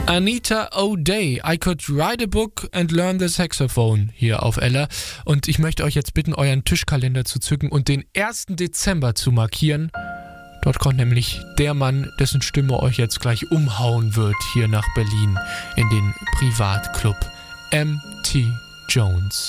Anita O'Day, I could write a book and learn the saxophone hier auf Ella. Und ich möchte euch jetzt bitten, euren Tischkalender zu zücken und den 1. Dezember zu markieren. Dort kommt nämlich der Mann, dessen Stimme euch jetzt gleich umhauen wird, hier nach Berlin in den Privatclub M.T. Jones.